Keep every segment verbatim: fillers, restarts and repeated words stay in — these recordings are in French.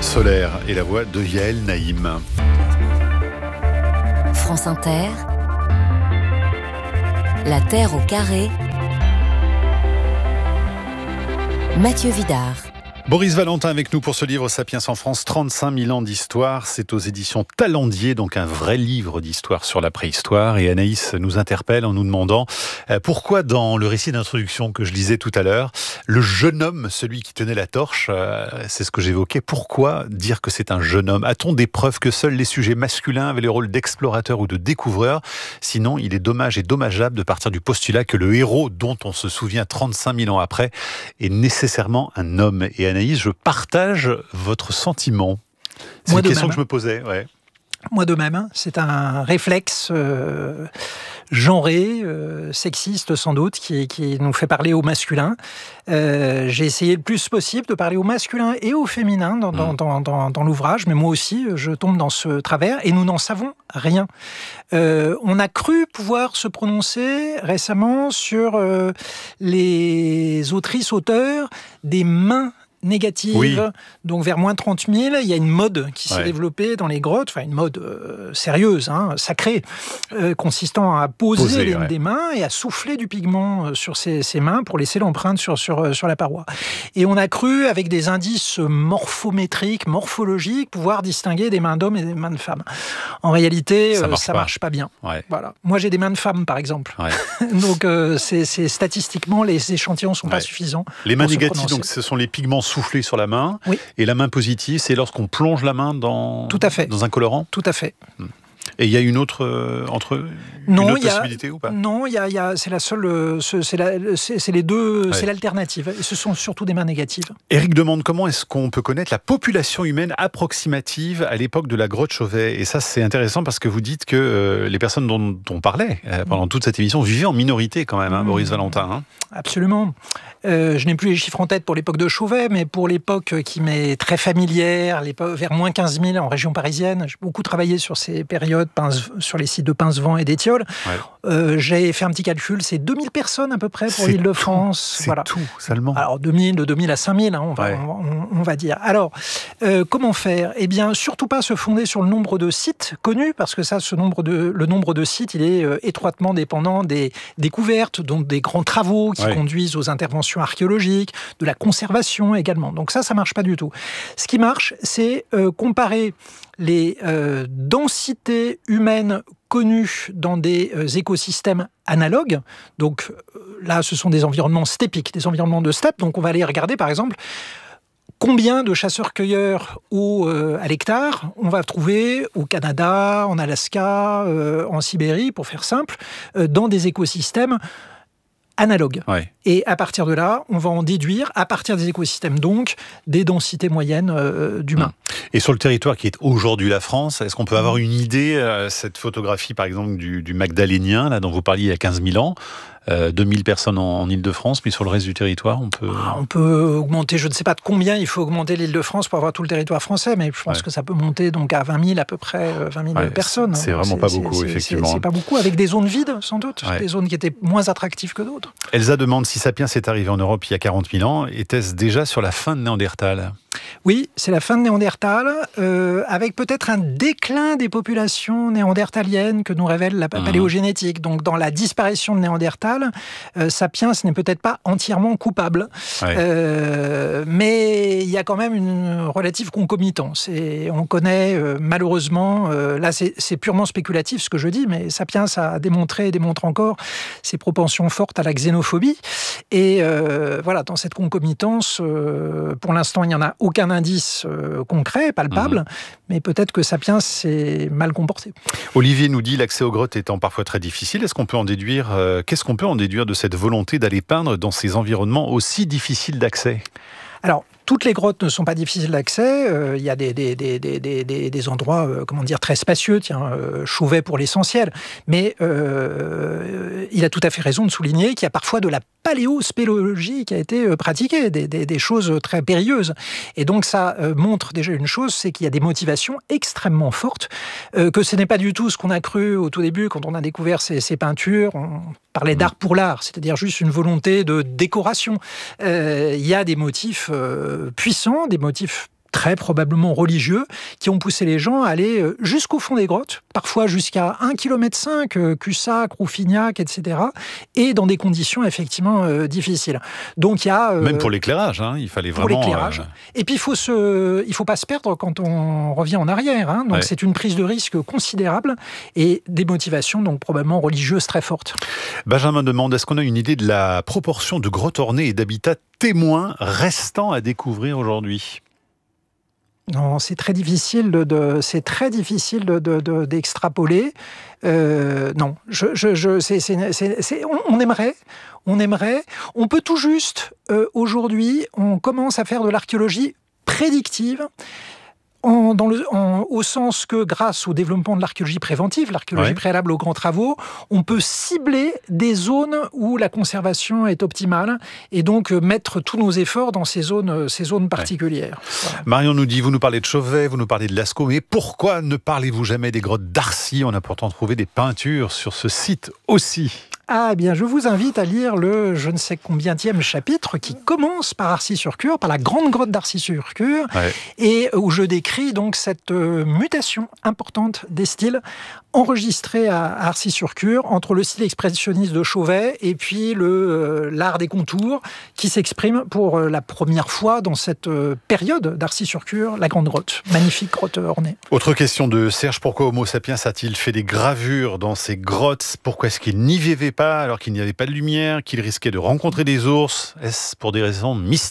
Solaire et la voix de Yael Naïm. France Inter, La Terre au carré, Mathieu Vidard. Boris Valentin avec nous pour ce livre Sapiens en France, trente-cinq mille ans d'histoire. C'est aux éditions Talendier, donc un vrai livre d'histoire sur la préhistoire. Et Anaïs nous interpelle en nous demandant euh, pourquoi dans le récit d'introduction que je lisais tout à l'heure, le jeune homme, celui qui tenait la torche, euh, c'est ce que j'évoquais, pourquoi dire que c'est un jeune homme ? A-t-on des preuves que seuls les sujets masculins avaient le rôle d'explorateur ou de découvreur ? Sinon, il est dommage et dommageable de partir du postulat que le héros dont on se souvient trente-cinq mille ans après est nécessairement un homme. Et Anaïs, je partage votre sentiment. C'est Moi une question même. que je me posais. Ouais. Moi de même, c'est un réflexe euh, genré, euh, sexiste sans doute, qui, qui nous fait parler au masculin. Euh, j'ai essayé le plus possible de parler au masculin et au féminin dans, dans, dans, dans, dans l'ouvrage, mais moi aussi, je tombe dans ce travers et nous n'en savons rien. Euh, on a cru pouvoir se prononcer récemment sur euh, les autrices-auteurs des mains négative, oui. Donc vers moins trente mille, il y a une mode qui s'est ouais. développée dans les grottes, enfin une mode euh, sérieuse, hein, sacrée, euh, consistant à poser, poser les, ouais. des mains et à souffler du pigment sur ces, ces mains pour laisser l'empreinte sur, sur, sur la paroi. Et on a cru, avec des indices morphométriques, morphologiques, pouvoir distinguer des mains d'hommes et des mains de femmes. En réalité, ça, euh, marche, ça pas. marche pas bien. Ouais. Voilà. Moi, j'ai des mains de femmes, par exemple. Ouais. donc, euh, c'est, c'est, statistiquement, les échantillons sont ouais. pas suffisants. Les mains négatives, donc, ce sont les pigments soufflé sur la main, oui. et la main positive, c'est lorsqu'on plonge la main dans, Tout à fait. dans un colorant. Tout à fait. Et il y a une autre euh, entre eux, une non, autre y a, possibilité ou pas ? Non, y a, y a, c'est la seule, euh, c'est, la, c'est, c'est les deux, ouais. c'est l'alternative. Et ce sont surtout des mains négatives. Éric demande comment est-ce qu'on peut connaître la population humaine approximative à l'époque de la grotte Chauvet. Et ça, c'est intéressant parce que vous dites que euh, les personnes dont on parlait euh, pendant toute cette émission vivaient en minorité quand même, hein, mmh. Boris Valentin. Hein. Absolument. Euh, je n'ai plus les chiffres en tête pour l'époque de Chauvet, mais pour l'époque qui m'est très familière, vers moins quinze mille en région parisienne, j'ai beaucoup travaillé sur ces périodes, Pince, sur les sites de Pincevent et d'Étiole. Ouais. Euh, j'ai fait un petit calcul, c'est deux mille personnes à peu près pour c'est l'Île-de-France. C'est voilà. tout, seulement. Alors deux mille, de deux mille à cinq mille, hein, on, va, ouais. on, on va dire. Alors, euh, comment faire ? Eh bien, surtout pas se fonder sur le nombre de sites connus, parce que ça, ce nombre de, le nombre de sites, il est euh, étroitement dépendant des découvertes, donc des grands travaux qui ouais. conduisent aux interventions archéologiques, de la conservation également. Donc ça, ça marche pas du tout. Ce qui marche, c'est euh, comparer les euh, densités humaines connues dans des euh, écosystèmes analogues. Donc euh, là, ce sont des environnements stépiques, des environnements de steppe. Donc on va aller regarder, par exemple, combien de chasseurs-cueilleurs au, euh, à l'hectare on va trouver au Canada, en Alaska, euh, en Sibérie, pour faire simple, euh, dans des écosystèmes analogue. Ouais. Et à partir de là, on va en déduire, à partir des écosystèmes donc, des densités moyennes euh, d'humains. Et sur le territoire qui est aujourd'hui la France, est-ce qu'on peut avoir une idée, euh, cette photographie par exemple du, du Magdalénien, là, dont vous parliez il y a quinze mille ans, euh, deux mille personnes en, en Île-de-France, mais sur le reste du territoire, on peut... Ah, on peut augmenter, je ne sais pas de combien il faut augmenter l'Île-de-France pour avoir tout le territoire français, mais je pense ouais. que ça peut monter donc à vingt mille à peu près, vingt mille ouais, personnes. C'est vraiment c'est, pas beaucoup, c'est, effectivement. C'est, c'est pas beaucoup, avec des zones vides, sans doute, ouais. des zones qui étaient moins attractives que d'autres. Elsa demande si Sapiens est arrivé en Europe il y a quarante mille ans, était-ce déjà sur la fin de Néandertal ? Oui, c'est la fin de Néandertal, euh, avec peut-être un déclin des populations néandertaliennes que nous révèle la mmh. paléogénétique. Donc dans la disparition de Néandertal, euh, Sapiens n'est peut-être pas entièrement coupable. Ouais. Euh, mais il y a quand même une relative concomitance. Et on connaît euh, malheureusement, euh, là c'est, c'est purement spéculatif ce que je dis, mais Sapiens a démontré et démontre encore ses propensions fortes à la xénophobie. Et euh, voilà, dans cette concomitance, euh, pour l'instant il n'y en a aucun indice euh, concret, palpable, mmh. mais peut-être que Sapiens s'est mal comporté. Olivier nous dit, l'accès aux grottes étant parfois très difficile, est-ce qu'on peut en déduire, euh, qu'est-ce qu'on peut en déduire de cette volonté d'aller peindre dans ces environnements aussi difficiles d'accès ? Alors, toutes les grottes ne sont pas difficiles d'accès. Euh, il y a des, des, des, des, des, des endroits, euh, comment dire, très spacieux. Tiens, euh, Chauvet pour l'essentiel. Mais euh, il a tout à fait raison de souligner qu'il y a parfois de la paléospéléologie qui a été pratiquée, des, des, des choses très périlleuses. Et donc ça euh, montre déjà une chose, c'est qu'il y a des motivations extrêmement fortes, euh, que ce n'est pas du tout ce qu'on a cru au tout début quand on a découvert ces, ces peintures. On parlait d'art pour l'art, c'est-à-dire juste une volonté de décoration. Euh, il y a des motifs euh, puissants, des motifs très très probablement religieux, qui ont poussé les gens à aller jusqu'au fond des grottes, parfois jusqu'à un kilomètre cinq, Cussac, Rouffignac, et cetera, et dans des conditions effectivement euh, difficiles. Donc il y a... Euh, Même pour l'éclairage, hein, il fallait pour vraiment... l'éclairage. Euh... Et puis il faut se, il faut pas se perdre quand on revient en arrière. Hein. Donc ouais. c'est une prise de risque considérable et des motivations donc probablement religieuses très fortes. Benjamin demande, est-ce qu'on a une idée de la proportion de grottes ornées et d'habitats témoins restants à découvrir aujourd'hui ? Non, c'est très difficile de, de c'est très difficile de, de, de, d'extrapoler. Euh, non, je, je, je, c'est, c'est, c'est, c'est, on, on aimerait, on aimerait. On peut tout juste euh, aujourd'hui, on commence à faire de l'archéologie prédictive. En, dans le, en, au sens que grâce au développement de l'archéologie préventive, l'archéologie ouais. préalable aux grands travaux, on peut cibler des zones où la conservation est optimale et donc euh, mettre tous nos efforts dans ces zones, ces zones particulières. Ouais. Voilà. Marion nous dit, vous nous parlez de Chauvet, vous nous parlez de Lascaux, mais pourquoi ne parlez-vous jamais des grottes d'Arcy ? On a pourtant trouvé des peintures sur ce site aussi. Ah, eh bien, je vous invite à lire le je ne sais combienième chapitre qui commence par Arcy-sur-Cure, par la grande grotte d'Arcy-sur-Cure, ouais. et où je décris donc cette euh, mutation importante des styles enregistrés à, à Arcy-sur-Cure entre le style expressionniste de Chauvet et puis le, euh, l'art des contours qui s'exprime pour euh, la première fois dans cette euh, période d'Arcy-sur-Cure, la grande grotte, magnifique grotte ornée. Autre question de Serge, pourquoi Homo sapiens a-t-il fait des gravures dans ces grottes ? Pourquoi est-ce qu'il n'y vivait pas alors qu'il n'y avait pas de lumière, qu'il risquait de rencontrer des ours ? Est-ce pour des raisons mystiques ?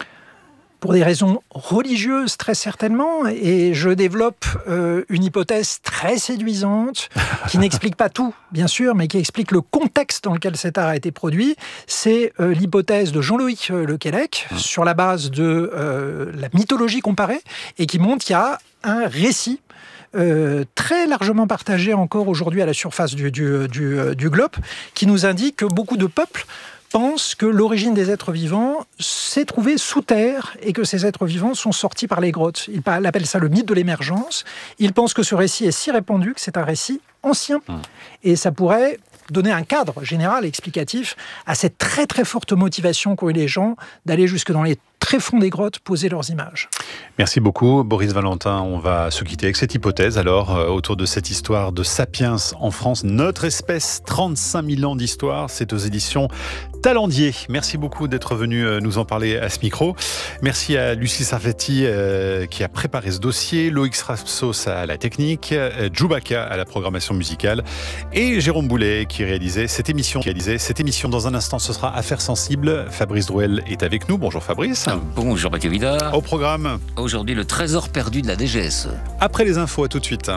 Pour des raisons religieuses, très certainement, et je développe euh, une hypothèse très séduisante, qui n'explique pas tout, bien sûr, mais qui explique le contexte dans lequel cet art a été produit. C'est euh, l'hypothèse de Jean-Loïc Lequellec, mmh. sur la base de euh, la mythologie comparée, et qui montre qu'il y a un récit Euh, très largement partagé encore aujourd'hui à la surface du, du, du, du globe, qui nous indique que beaucoup de peuples pensent que l'origine des êtres vivants s'est trouvée sous terre et que ces êtres vivants sont sortis par les grottes. Il appelle ça le mythe de l'émergence. Il pense que ce récit est si répandu que c'est un récit ancien. Mmh. Et ça pourrait donner un cadre général explicatif à cette très très forte motivation qu'ont eu les gens d'aller jusque dans les très fonds des grottes poser leurs images. Merci beaucoup Boris Valentin. On va se quitter avec cette hypothèse alors euh, autour de cette histoire de Sapiens en France, notre espèce, trente-cinq mille ans d'histoire. C'est aux éditions Talendier. Merci beaucoup d'être venu euh, nous en parler à ce micro. Merci à Lucie Sarfati euh, qui a préparé ce dossier, Loïc Strassos à la technique, euh, Djoubaka à la programmation musicale et Jérôme Boulet qui réalisait cette émission. Qui réalisait cette émission. Dans un instant, ce sera Affaires sensibles. Fabrice Drouel est avec nous. Bonjour Fabrice. Bonjour Mathieu Vidard. Au programme. Aujourd'hui, le trésor perdu de la D G S. Après les infos, à tout de suite.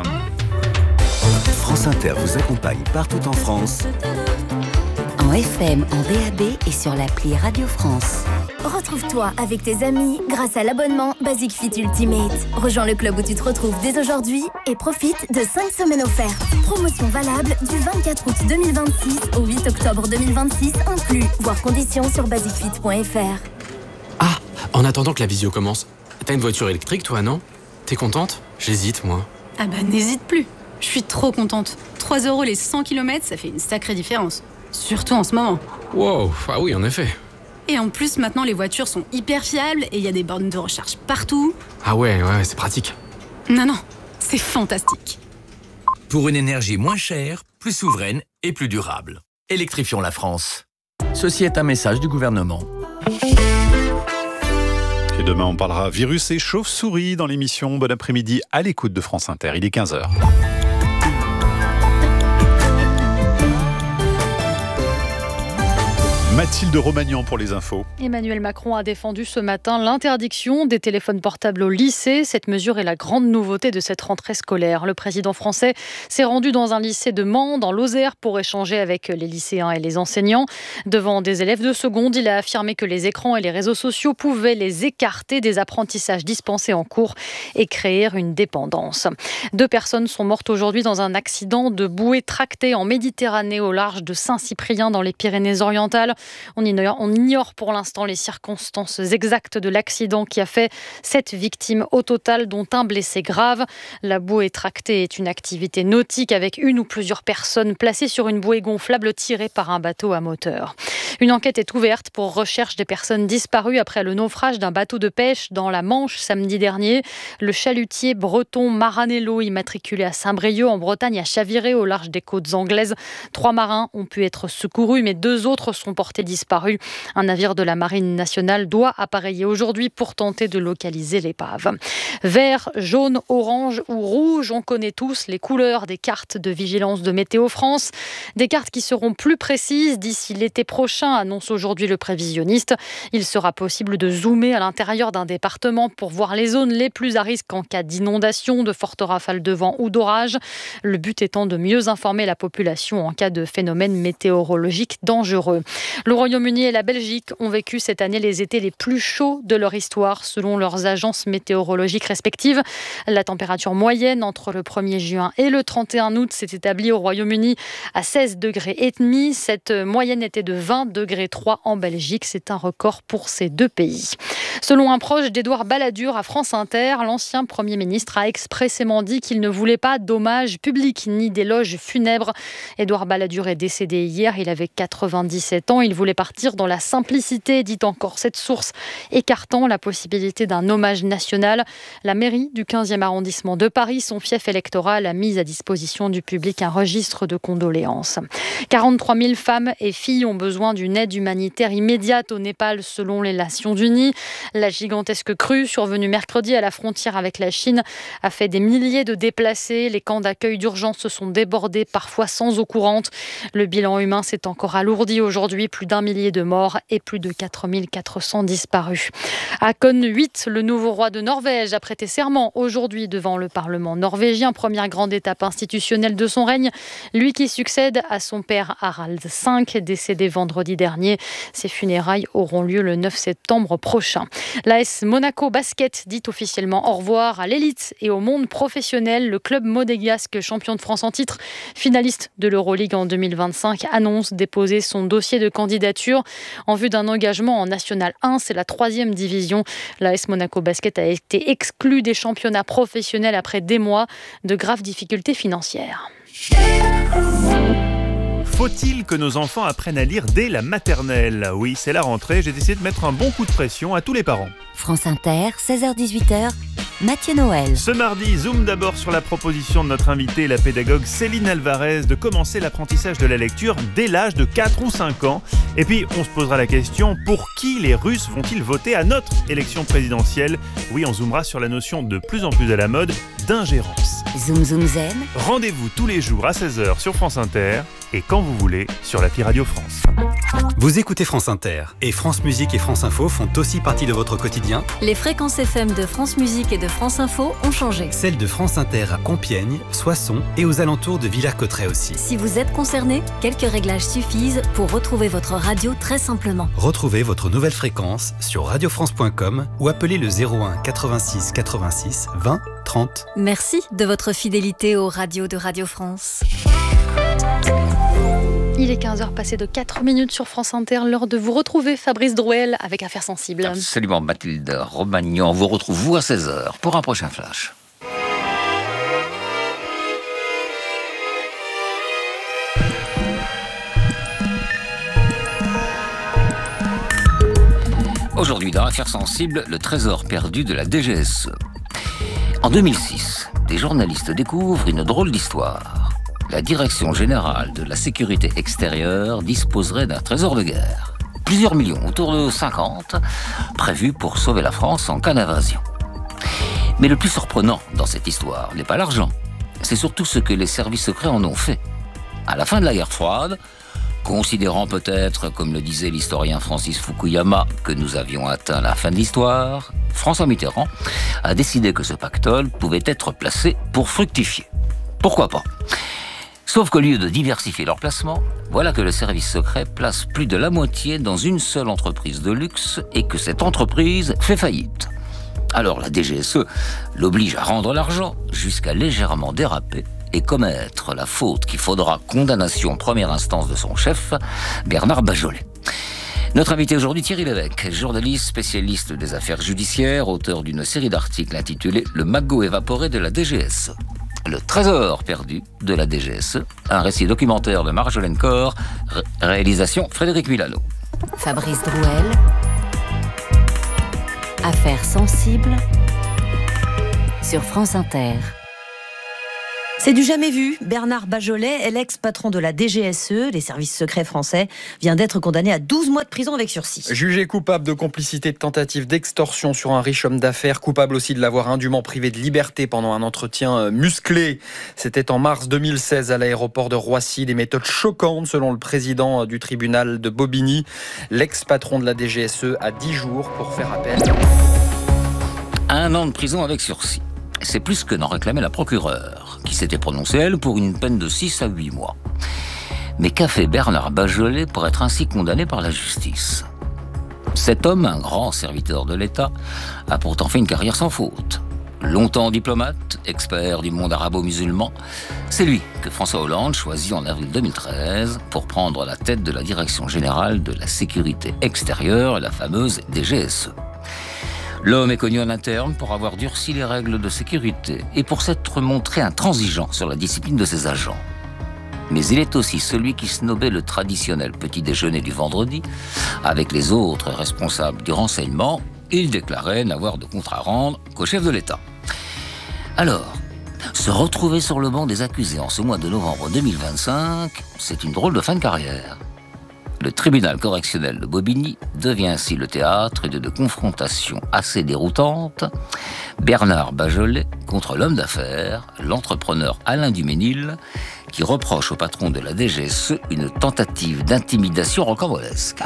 France Inter vous accompagne partout en France. En F M, en D A B et sur l'appli Radio France. Retrouve-toi avec tes amis grâce à l'abonnement Basic Fit Ultimate. Rejoins le club où tu te retrouves dès aujourd'hui et profite de cinq semaines offertes. Promotion valable du vingt-quatre août deux mille vingt-six au huit octobre deux mille vingt-six inclus. Voir conditions sur basic fit point f r. Ah, en attendant que la visio commence, t'as une voiture électrique toi, non ? T'es contente ? J'hésite, moi. Ah bah n'hésite plus. Je suis trop contente. trois euros les cent kilomètres, ça fait une sacrée différence. Surtout en ce moment. Wow, ah oui, en effet. Et en plus, maintenant, les voitures sont hyper fiables et il y a des bornes de recharge partout. Ah ouais, ouais, c'est pratique. Non, non, c'est fantastique. Pour une énergie moins chère, plus souveraine et plus durable. Électrifions la France. Ceci est un message du gouvernement. Et demain, on parlera virus et chauve-souris dans l'émission. Bon après-midi à l'écoute de France Inter. Il est quinze heures. Mathilde Romagnan pour les infos. Emmanuel Macron a défendu ce matin l'interdiction des téléphones portables au lycée. Cette mesure est la grande nouveauté de cette rentrée scolaire. Le président français s'est rendu dans un lycée de Mans, dans l'Ozère, pour échanger avec les lycéens et les enseignants. Devant des élèves de seconde, il a affirmé que les écrans et les réseaux sociaux pouvaient les écarter des apprentissages dispensés en cours et créer une dépendance. Deux personnes sont mortes aujourd'hui dans un accident de bouée tractée en Méditerranée au large de Saint-Cyprien dans les Pyrénées-Orientales. On ignore, on ignore pour l'instant les circonstances exactes de l'accident qui a fait sept victimes au total, dont un blessé grave. La bouée tractée est une activité nautique avec une ou plusieurs personnes placées sur une bouée gonflable tirée par un bateau à moteur. Une enquête est ouverte pour recherche des personnes disparues après le naufrage d'un bateau de pêche dans la Manche samedi dernier. Le chalutier breton Maranello, immatriculé à Saint-Brieuc en Bretagne, a chaviré au large des côtes anglaises. Trois marins ont pu être secourus, mais deux autres sont portés disparus. Un navire de la Marine nationale doit appareiller aujourd'hui pour tenter de localiser l'épave. Vert, jaune, orange ou rouge, on connaît tous les couleurs des cartes de vigilance de Météo France. Des cartes qui seront plus précises d'ici l'été prochain, annonce aujourd'hui le prévisionniste. Il sera possible de zoomer à l'intérieur d'un département pour voir les zones les plus à risque en cas d'inondation, de fortes rafales de vent ou d'orage. Le but étant de mieux informer la population en cas de phénomènes météorologiques dangereux. Le Royaume-Uni et la Belgique ont vécu cette année les étés les plus chauds de leur histoire, selon leurs agences météorologiques respectives. La température moyenne entre le premier juin et le trente et un août s'est établie au Royaume-Uni à seize degrés et demi. Cette moyenne était de vingt degrés trois en Belgique. C'est un record pour ces deux pays. Selon un proche d'Édouard Balladur à France Inter, l'ancien Premier ministre a expressément dit qu'il ne voulait pas d'hommage public ni d'éloges funèbres. Édouard Balladur est décédé hier, il avait quatre-vingt-dix-sept ans. Il voulait partir dans la simplicité, dit encore cette source, écartant la possibilité d'un hommage national. La mairie du quinzième arrondissement de Paris, son fief électoral, a mis à disposition du public un registre de condoléances. quarante-trois mille femmes et filles ont besoin d'une aide humanitaire immédiate au Népal, selon les Nations Unies. La gigantesque crue survenue mercredi à la frontière avec la Chine a fait des milliers de déplacés. Les camps d'accueil d'urgence se sont débordés, parfois sans eau courante. Le bilan humain s'est encore alourdi aujourd'hui. Plus d'un millier de morts et plus de quatre mille quatre cents disparus. Haakon huit, le nouveau roi de Norvège, a prêté serment aujourd'hui devant le Parlement norvégien. Première grande étape institutionnelle de son règne. Lui qui succède à son père Harald cinq, décédé vendredi dernier. Ses funérailles auront lieu le neuf septembre prochain. L'A S Monaco Basket dit officiellement au revoir à l'élite et au monde professionnel. Le club monégasque, champion de France en titre, finaliste de l'Euroleague en deux mille vingt-cinq, annonce déposer son dossier de candidature en vue d'un engagement en National un. C'est la troisième division. L'A S Monaco Basket a été exclu des championnats professionnels après des mois de graves difficultés financières. Faut-il que nos enfants apprennent à lire dès la maternelle ? Oui, c'est la rentrée, j'ai décidé de mettre un bon coup de pression à tous les parents. France Inter, seize heures dix-huit heures, Mathieu Noël. Ce mardi, zoom d'abord sur la proposition de notre invitée, la pédagogue Céline Alvarez, de commencer l'apprentissage de la lecture dès l'âge de quatre ou cinq ans. Et puis, on se posera la question, pour qui les Russes vont-ils voter à notre élection présidentielle ? Oui, on zoomera sur la notion de plus en plus à la mode d'ingérence. Zoom Zoom Zen. Rendez-vous tous les jours à seize heures sur France Inter et quand vous voulez sur l'appli Radio France. Vous écoutez France Inter et France Musique et France Info font aussi partie de votre quotidien. Les fréquences F M de France Musique et de France Info ont changé. Celles de France Inter à Compiègne, Soissons et aux alentours de Villers-Cotterêts aussi. Si vous êtes concerné, quelques réglages suffisent pour retrouver votre radio très simplement. Retrouvez votre nouvelle fréquence sur radio france point com ou appelez le zéro un quatre-vingt-six quatre-vingt-six vingt trente. Merci de votre fidélité aux radios de Radio France. Il est quinze heures passées de quatre minutes sur France Inter, l'heure de vous retrouver Fabrice Drouel avec Affaires sensibles. Absolument, Mathilde Romagnan, on vous retrouve vous à seize heures pour un prochain flash. Aujourd'hui, dans Affaires sensibles, le trésor perdu de la D G S E. En deux mille six, des journalistes découvrent une drôle d'histoire. La Direction générale de la sécurité extérieure disposerait d'un trésor de guerre. Plusieurs millions, autour de cinquante, prévus pour sauver la France en cas d'invasion. Mais le plus surprenant dans cette histoire n'est pas l'argent, c'est surtout ce que les services secrets en ont fait. À la fin de la guerre froide, considérant peut-être, comme le disait l'historien Francis Fukuyama, que nous avions atteint la fin de l'histoire, François Mitterrand a décidé que ce pactole pouvait être placé pour fructifier. Pourquoi pas ? Sauf qu'au lieu de diversifier leur placement, voilà que le service secret place plus de la moitié dans une seule entreprise de luxe et que cette entreprise fait faillite. Alors la D G S E l'oblige à rendre l'argent jusqu'à légèrement déraper et commettre la faute qui faudra condamnation en première instance de son chef, Bernard Bajolet. Notre invité aujourd'hui, Thierry Lévesque, journaliste spécialiste des affaires judiciaires, auteur d'une série d'articles intitulée « Le magot évaporé de la D G S E ». Le trésor perdu de la D G S E, un récit documentaire de Marjolaine Corr, ré- réalisation Frédéric Milano. Fabrice Drouel. Affaires sensibles sur France Inter. C'est du jamais vu. Bernard Bajolet, l'ex-patron de la D G S E, les services secrets français, vient d'être condamné à douze mois de prison avec sursis. Jugé coupable de complicité de tentative d'extorsion sur un riche homme d'affaires, coupable aussi de l'avoir indûment privé de liberté pendant un entretien musclé. C'était en mars deux mille seize à l'aéroport de Roissy. Des méthodes choquantes selon le président du tribunal de Bobigny. L'ex-patron de la D G S E a dix jours pour faire appel. Un an de prison avec sursis. C'est plus que n'en réclamait la procureure, qui s'était prononcée, elle, pour une peine de six à huit mois. Mais qu'a fait Bernard Bajolet pour être ainsi condamné par la justice ? Cet homme, un grand serviteur de l'État, a pourtant fait une carrière sans faute. Longtemps diplomate, expert du monde arabo-musulman, c'est lui que François Hollande choisit en avril deux mille treize pour prendre la tête de la Direction générale de la sécurité extérieure, la fameuse D G S E. L'homme est connu en interne pour avoir durci les règles de sécurité et pour s'être montré intransigeant sur la discipline de ses agents. Mais il est aussi celui qui snobait le traditionnel petit déjeuner du vendredi. Avec les autres responsables du renseignement, il déclarait n'avoir de compte à rendre qu'au chef de l'État. Alors, se retrouver sur le banc des accusés en ce mois de novembre deux mille vingt-cinq, c'est une drôle de fin de carrière. Le tribunal correctionnel de Bobigny devient ainsi le théâtre de, de confrontations assez déroutantes. Bernard Bajolet contre l'homme d'affaires, l'entrepreneur Alain Duménil, qui reproche au patron de la D G S E une tentative d'intimidation rocambolesque.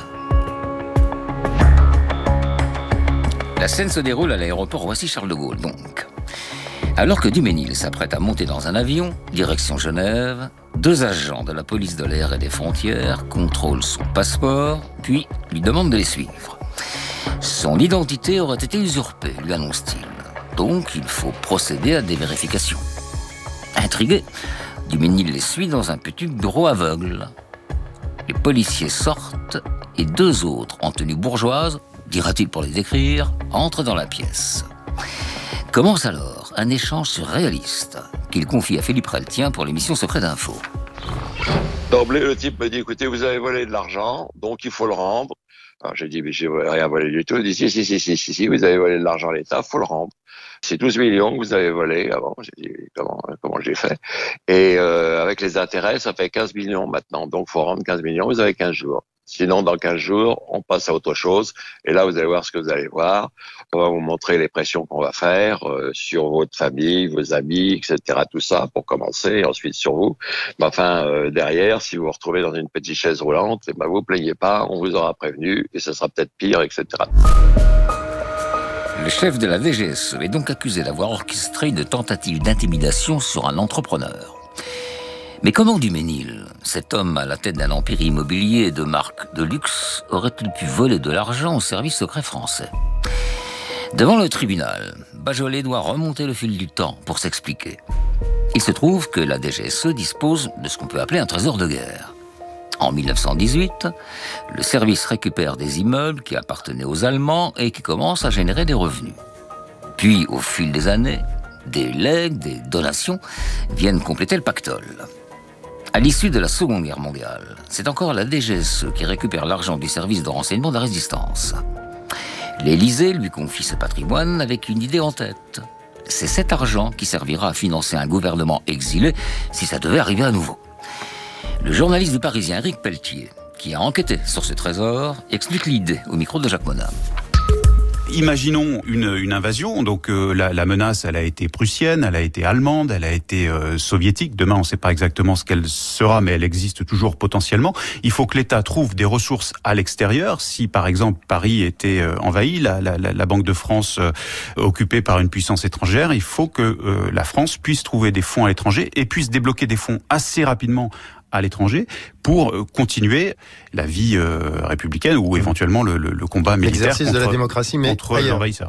La scène se déroule à l'aéroport Roissy-Charles de Gaulle, donc. Alors que Duménil s'apprête à monter dans un avion, direction Genève, deux agents de la police de l'air et des frontières contrôlent son passeport, puis lui demandent de les suivre. Son identité aurait été usurpée, lui annonce-t-il. Donc, il faut procéder à des vérifications. Intrigué, Duménil les suit dans un petit bureau aveugle. Les policiers sortent et deux autres en tenue bourgeoise, dira-t-il pour les décrire, entrent dans la pièce. Commence alors un échange surréaliste qu'il confie à Philippe Reltien pour l'émission Secret d'Info. D'emblée, le type me dit, écoutez, vous avez volé de l'argent, donc il faut le rendre. Alors j'ai dit, mais j'ai rien volé du tout. Il dit, si, si, si, si, si, si, vous avez volé de l'argent à l'État, il faut le rendre. C'est douze millions que vous avez volé avant. J'ai dit, comment, comment j'ai fait? Et euh, avec les intérêts, ça fait quinze millions maintenant. Donc il faut rendre quinze millions, vous avez quinze jours. Sinon, dans quinze jours, on passe à autre chose. Et là, vous allez voir ce que vous allez voir. On va vous montrer les pressions qu'on va faire euh, sur votre famille, vos amis, et cetera. Tout ça pour commencer, et ensuite sur vous. Mais enfin, euh, derrière, si vous vous retrouvez dans une petite chaise roulante, eh ben, vous plaignez pas, on vous aura prévenu, et ce sera peut-être pire, et cetera. Le chef de la D G S E est donc accusé d'avoir orchestré une tentative d'intimidation sur un entrepreneur. Mais comment Duménil, cet homme à la tête d'un empire immobilier de marque de luxe, aurait-il pu voler de l'argent au service secret français ? Devant le tribunal, Bajolet doit remonter le fil du temps pour s'expliquer. Il se trouve que la D G S E dispose de ce qu'on peut appeler un trésor de guerre. En mille neuf cent dix-huit, le service récupère des immeubles qui appartenaient aux Allemands et qui commencent à générer des revenus. Puis, au fil des années, des legs, des donations viennent compléter le pactole. À l'issue de la Seconde Guerre mondiale, c'est encore la D G S E qui récupère l'argent du service de renseignement de la Résistance. L'Élysée lui confie ce patrimoine avec une idée en tête. C'est cet argent qui servira à financer un gouvernement exilé si ça devait arriver à nouveau. Le journaliste du Parisien Éric Pelletier, qui a enquêté sur ce trésor, explique l'idée au micro de Jacques Monat. Imaginons une, une invasion, donc euh, la, la menace, elle a été prussienne, elle a été allemande, elle a été euh, soviétique. Demain, on ne sait pas exactement ce qu'elle sera, mais elle existe toujours potentiellement. Il faut que l'État trouve des ressources à l'extérieur. Si, par exemple, Paris était euh, envahi, la, la, la Banque de France euh, occupée par une puissance étrangère, il faut que euh, la France puisse trouver des fonds à l'étranger et puisse débloquer des fonds assez rapidement à l'étranger pour continuer la vie euh, républicaine ou éventuellement le, le, le combat militaire l'exercice contre, de la démocratie, mais contre l'envahisseur.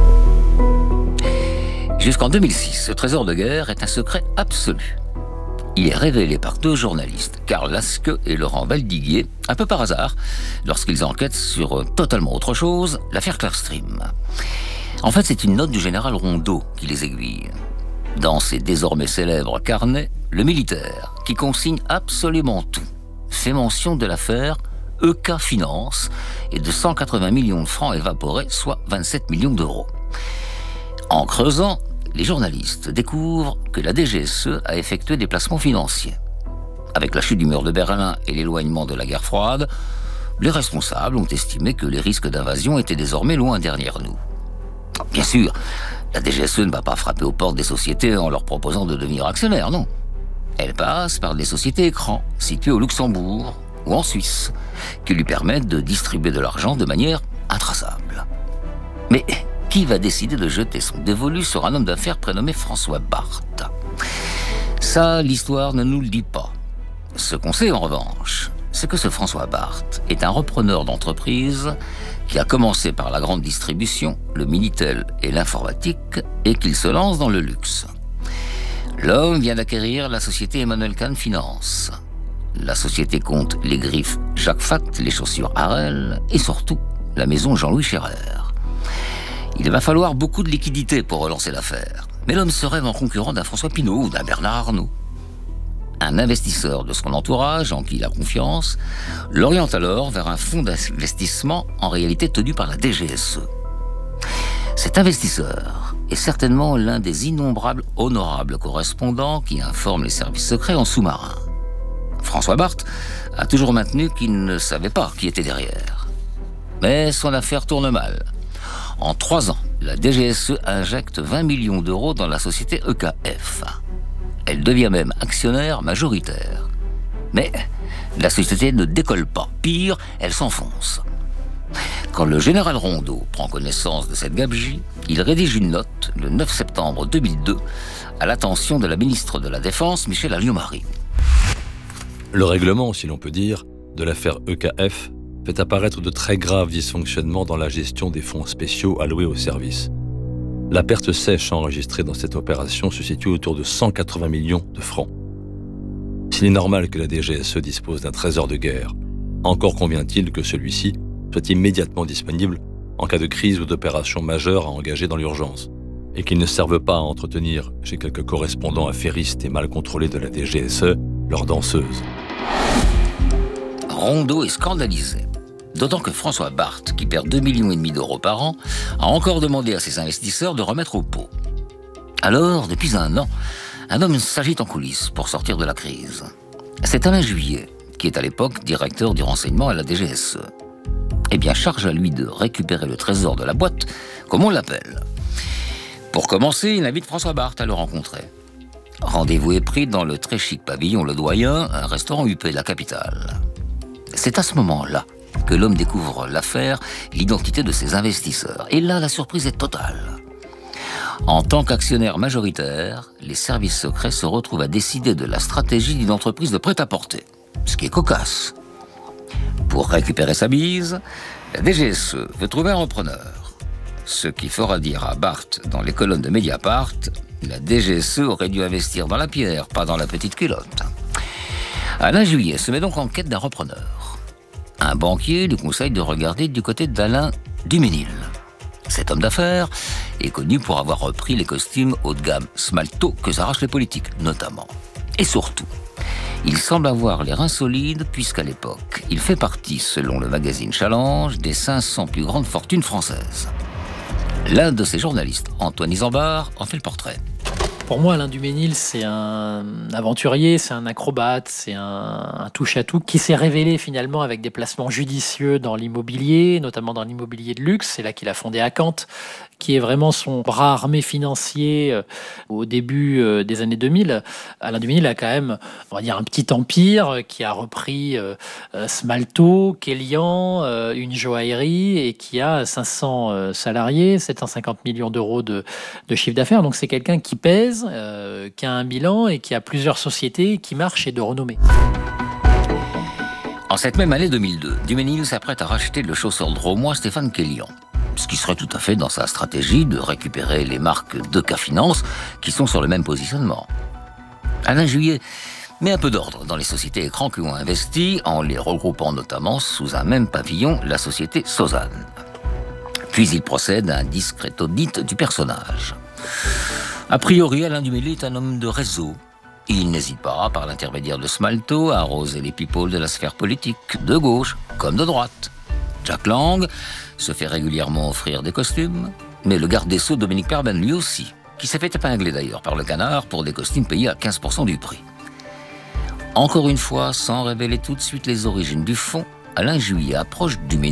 Jusqu'en deux mille six, ce trésor de guerre est un secret absolu. il est révélé par deux journalistes, Karl Lasque et Laurent Valdiguier, un peu par hasard, lorsqu'ils enquêtent sur euh, totalement autre chose, l'affaire Clearstream. En fait, c'est une note du général Rondeau qui les aiguille. Dans ses désormais célèbres carnets, le militaire, qui consigne absolument tout, fait mention de l'affaire E K Finance et de cent quatre-vingts millions de francs évaporés, soit vingt-sept millions d'euros. En creusant, les journalistes découvrent que la D G S E a effectué des placements financiers. Avec la chute du mur de Berlin et l'éloignement de la guerre froide, les responsables ont estimé que les risques d'invasion étaient désormais loin derrière nous. Bien sûr, la D G S E ne va pas frapper aux portes des sociétés en leur proposant de devenir actionnaires, non. Elle passe par des sociétés écrans situées au Luxembourg ou en Suisse, qui lui permettent de distribuer de l'argent de manière intraçable. Mais qui va décider de jeter son dévolu sur un homme d'affaires prénommé François Barthes? Ça, l'histoire ne nous le dit pas. Ce qu'on sait en revanche, c'est que ce François Barthes est un repreneur d'entreprise qui a commencé par la grande distribution, le Minitel et l'informatique, et qu'il se lance dans le luxe. L'homme vient d'acquérir la société Emmanuel Kahn Finance. La société compte les griffes Jacques Fatt, les chaussures Harel et surtout la maison Jean-Louis Scherrer. Il va falloir beaucoup de liquidités pour relancer l'affaire. Mais l'homme se rêve en concurrent d'un François Pinault ou d'un Bernard Arnault. Un investisseur de son entourage, en qui il a confiance, l'oriente alors vers un fonds d'investissement en réalité tenu par la D G S E. Cet investisseur est certainement l'un des innombrables honorables correspondants qui informent les services secrets en sous-marin. François Barthes a toujours maintenu qu'il ne savait pas qui était derrière. Mais son affaire tourne mal. En trois ans, la D G S E injecte vingt millions d'euros dans la société E K F. Elle devient même actionnaire majoritaire. Mais la société ne décolle pas. Pire, elle s'enfonce. Quand le général Rondeau prend connaissance de cette gabegie, il rédige une note, le neuf septembre deux mille deux, à l'attention de la ministre de la Défense, Michèle Alliot-Marie. Le règlement, si l'on peut dire, de l'affaire E K F fait apparaître de très graves dysfonctionnements dans la gestion des fonds spéciaux alloués au service. La perte sèche enregistrée dans cette opération se situe autour de cent quatre-vingts millions de francs. S'il est normal que la D G S E dispose d'un trésor de guerre, encore convient-il que celui-ci soit immédiatement disponible en cas de crise ou d'opération majeure à engager dans l'urgence, et qu'il ne serve pas à entretenir, chez quelques correspondants affairistes et mal contrôlés de la D G S E, leurs danseuses. Rondeau est scandalisé. D'autant que François Barthes, qui perd deux virgule cinq millions d'euros par an, a encore demandé à ses investisseurs de remettre au pot. Alors, depuis un an, un homme s'agite en coulisses pour sortir de la crise. C'est Alain Juillet, qui est à l'époque directeur du renseignement à la D G S E. Eh bien, charge à lui de récupérer le trésor de la boîte, comme on l'appelle. Pour commencer, il invite François Barthes à le rencontrer. Rendez-vous est pris dans le très chic pavillon Le Doyen, un restaurant huppé de la capitale. C'est à ce moment-là que l'homme découvre l'affaire, l'identité de ses investisseurs. Et là, la surprise est totale. En tant qu'actionnaire majoritaire, les services secrets se retrouvent à décider de la stratégie d'une entreprise de prêt-à-porter, ce qui est cocasse. Pour récupérer sa bise, la D G S E veut trouver un repreneur. Ce qui fera dire à Barthes dans les colonnes de Mediapart, la D G S E aurait dû investir dans la pierre, pas dans la petite culotte. Alain Juillet se met donc en quête d'un repreneur. Un banquier lui conseille de regarder du côté d'Alain Duménil. Cet homme d'affaires est connu pour avoir repris les costumes haut de gamme Smalto que s'arrachent les politiques, notamment. Et surtout, il semble avoir les reins solides puisqu'à l'époque, il fait partie, selon le magazine Challenge, des cinq cents plus grandes fortunes françaises. L'un de ses journalistes, Antoine Isambard, en fait le portrait. Pour moi, Alain Duménil, c'est un aventurier, c'est un acrobate, c'est un, un touche-à-tout qui s'est révélé finalement avec des placements judicieux dans l'immobilier, notamment dans l'immobilier de luxe. C'est là qu'il a fondé Acant, qui est vraiment son bras armé financier au début des années deux mille. Alain Duménil a quand même, on va dire, un petit empire qui a repris Smalto, Kélian, une joaillerie et qui a cinq cents salariés, sept cent cinquante millions d'euros de, de chiffre d'affaires. Donc c'est quelqu'un qui pèse, Euh, qui a un bilan et qui a plusieurs sociétés qui marchent et de renommée. En cette même année deux mille deux, Duménil s'apprête à racheter le chausseur drômois Stéphane Kélian, ce qui serait tout à fait dans sa stratégie de récupérer les marques d'E K Finance qui sont sur le même positionnement. Alain Juillet Mais un peu d'ordre dans les sociétés écrans qui ont investi, en les regroupant notamment sous un même pavillon, la société Sozane. Puis il procède à un discret audit du personnage. A priori, Alain Dumély est un homme de réseau. Il n'hésite pas, par l'intermédiaire de Smalto, à arroser les people de la sphère politique, de gauche comme de droite. Jack Lang se fait régulièrement offrir des costumes, mais le garde des Sceaux Dominique Perben lui aussi, qui s'est fait épingler d'ailleurs par le Canard pour des costumes payés à quinze pour cent du prix. Encore une fois, sans révéler tout de suite les origines du fond, Alain Juillet approche Dumény